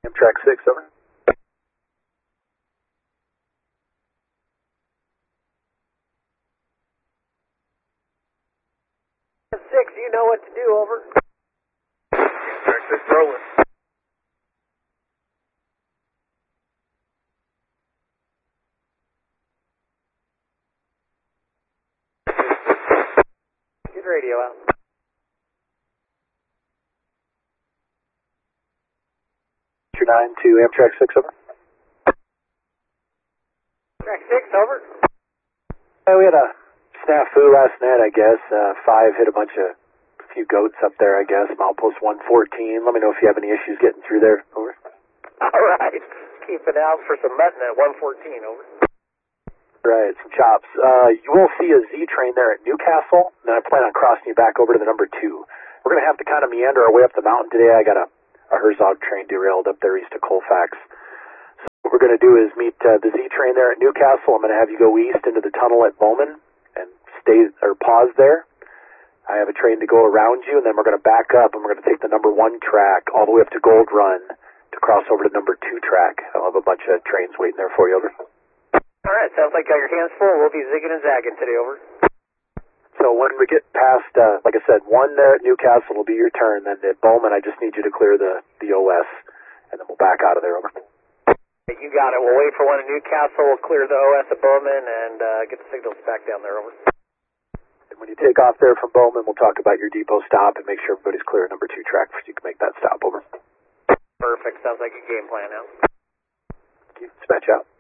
Amtrak 6, over. 6, you know what to do, over. Amtrak 6, rolling. Get radio out. Two 9 to Amtrak 6, over. Track 6, over. We had a snafu last night, I guess. 5 hit a few goats up there, I guess. Milepost 114. Let me know if you have any issues getting through there, over. All right. Keep an eye out for some mutton at 114, over. Right, some chops. You will see a Z train there at Newcastle, and then I plan on crossing you back over to the number 2. We're going to have to kind of meander our way up the mountain today. I got a Herzog train derailed up there east of Colfax. So what we're going to do is meet the Z train there at Newcastle. I'm going to have you go east into the tunnel at Bowman and pause there. I have a train to go around you, and then we're going to back up, and we're going to take the number 1 track all the way up to Gold Run to cross over to number 2 track. I'll have a bunch of trains waiting there for you, over. All right, sounds like you got your hands full. We'll be zigging and zagging today, over. So when we get past, like I said, 1 there at Newcastle will be your turn. Then at Bowman, I just need you to clear the OS, and then we'll back out of there, over. You got it. We'll wait for 1 at Newcastle. We'll clear the OS at Bowman and get the signals back down there, over. And when you take off there from Bowman, we'll talk about your depot stop and make sure everybody's clear at number 2 track so you can make that stop, over. Perfect. Sounds like a game plan now. Dispatch out.